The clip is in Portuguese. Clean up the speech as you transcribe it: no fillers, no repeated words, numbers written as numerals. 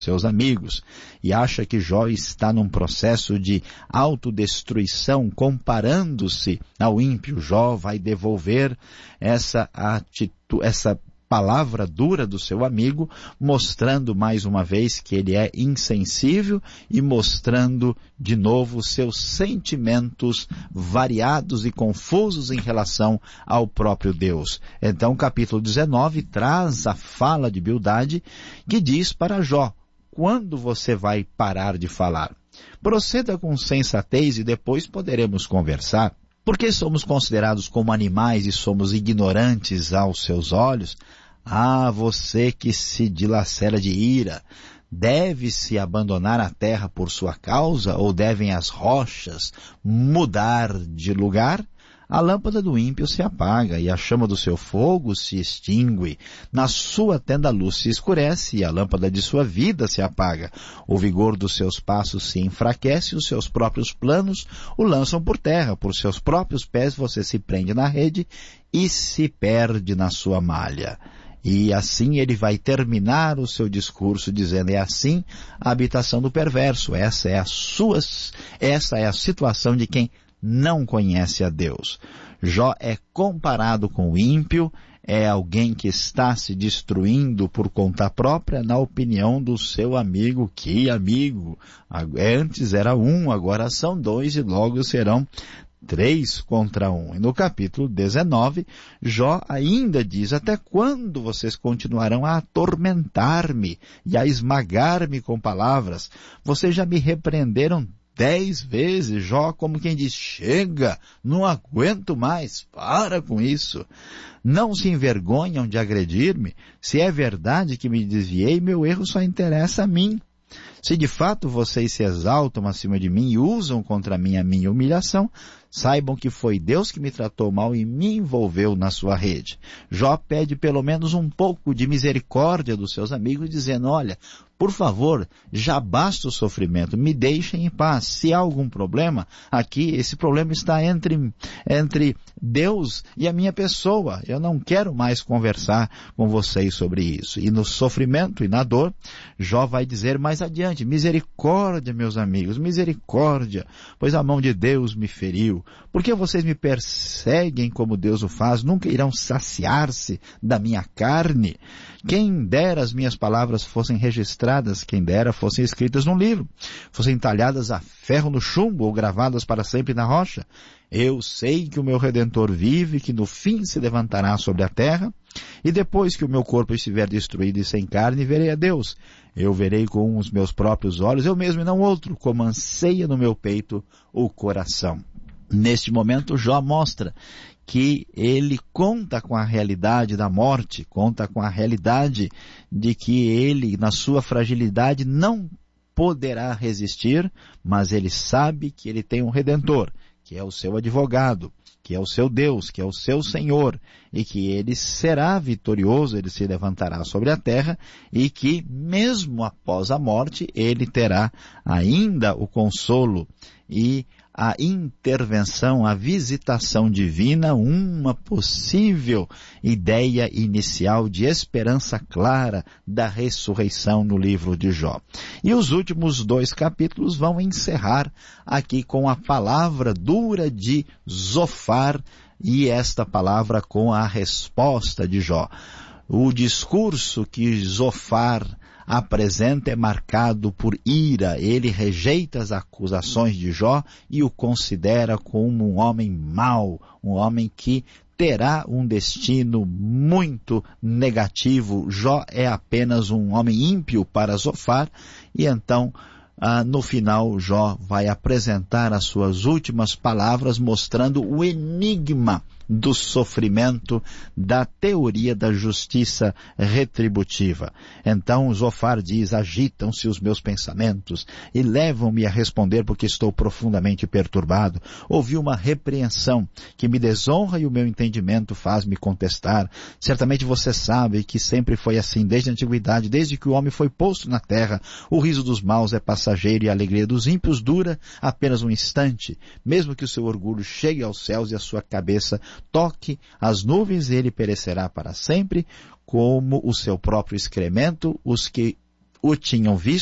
seus amigos, e acha que Jó está num processo de autodestruição, comparando-se ao ímpio. Jó vai devolver essa palavra dura do seu amigo, mostrando mais uma vez que ele é insensível e mostrando de novo seus sentimentos variados e confusos em relação ao próprio Deus. Então, o capítulo 19 traz a fala de Bildade, que diz para Jó: quando você vai parar de falar? Proceda com sensatez e depois poderemos conversar. Porque somos considerados como animais e somos ignorantes aos seus olhos? Ah, você que se dilacera de ira, deve-se abandonar a terra por sua causa, ou devem as rochas mudar de lugar? A lâmpada do ímpio se apaga e a chama do seu fogo se extingue. Na sua tenda a luz se escurece e a lâmpada de sua vida se apaga. O vigor dos seus passos se enfraquece e os seus próprios planos o lançam por terra. Por seus próprios pés você se prende na rede e se perde na sua malha. E assim ele vai terminar o seu discurso dizendo: é assim a habitação do perverso. Essa é a situação de quem não conhece a Deus. Jó é comparado com o ímpio, é alguém que está se destruindo por conta própria, na opinião do seu amigo. Que amigo! Antes era um, agora são dois e logo serão 3 contra 1. E no capítulo 19, Jó ainda diz: até quando vocês continuarão a atormentar-me e a esmagar-me com palavras? Vocês já me repreenderam 10 vezes. Jó, como quem diz: chega, não aguento mais, para com isso. Não se envergonham de agredir-me? Se é verdade que me desviei, meu erro só interessa a mim. Se de fato vocês se exaltam acima de mim e usam contra mim a minha humilhação, saibam que foi Deus que me tratou mal e me envolveu na sua rede. Jó pede pelo menos um pouco de misericórdia dos seus amigos, dizendo: olha, por favor, já basta o sofrimento, me deixem em paz. Se há algum problema aqui, esse problema está entre Deus e a minha pessoa. Eu não quero mais conversar com vocês sobre isso. E no sofrimento e na dor, Jó vai dizer mais adiante: misericórdia, meus amigos, misericórdia, pois a mão de Deus me feriu. Por que vocês me perseguem como Deus o faz? Nunca irão saciar-se da minha carne? Quem dera as minhas palavras fossem registradas, quem dera fossem escritas num livro, fossem talhadas a ferro no chumbo ou gravadas para sempre na rocha. Eu sei que o meu Redentor vive, que no fim se levantará sobre a terra, e depois que o meu corpo estiver destruído e sem carne, verei a Deus. Eu verei com os meus próprios olhos, eu mesmo e não outro, como anseia no meu peito o coração. Neste momento, Jó mostra que ele conta com a realidade da morte, conta com a realidade de que ele, na sua fragilidade, não poderá resistir, mas ele sabe que ele tem um Redentor, que é o seu advogado, que é o seu Deus, que é o seu Senhor, e que ele será vitorioso, ele se levantará sobre a terra, e que mesmo após a morte, ele terá ainda o consolo e a intervenção, a visitação divina, uma possível ideia inicial de esperança clara da ressurreição no livro de Jó. E os últimos 2 capítulos vão encerrar aqui com a palavra dura de Zofar e esta palavra com a resposta de Jó. O discurso que Zofar apresenta é marcado por ira. Ele rejeita as acusações de Jó e o considera como um homem mau, um homem que terá um destino muito negativo. Jó é apenas um homem ímpio para Zofar, e então no final Jó vai apresentar as suas últimas palavras, mostrando o enigma do sofrimento, da teoria da justiça retributiva. Então Zofar diz: agitam-se os meus pensamentos e levam-me a responder porque estou profundamente perturbado. Ouvi uma repreensão que me desonra e o meu entendimento faz-me contestar. Certamente você sabe que sempre foi assim desde a antiguidade, desde que o homem foi posto na terra. O riso dos maus é passageiro e a alegria dos ímpios dura apenas um instante. Mesmo que o seu orgulho chegue aos céus e a sua cabeça toque as nuvens, ele perecerá para sempre, como o seu próprio excremento. Os que o tinham visto